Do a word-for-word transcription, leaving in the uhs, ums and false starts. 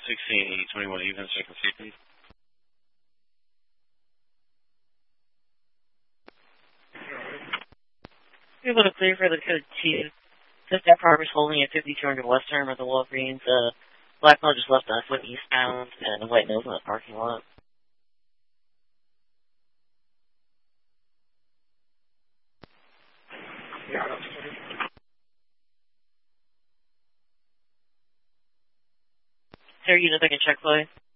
sixteen E twenty-one even, second safety. You're able to clear for the code two. Fifth Air Progress holding at fifty-two hundred Western with the Walgreens. Uh, Black Mode just left on foot eastbound and the White Nose in the parking lot. Sir, you just take a check, please.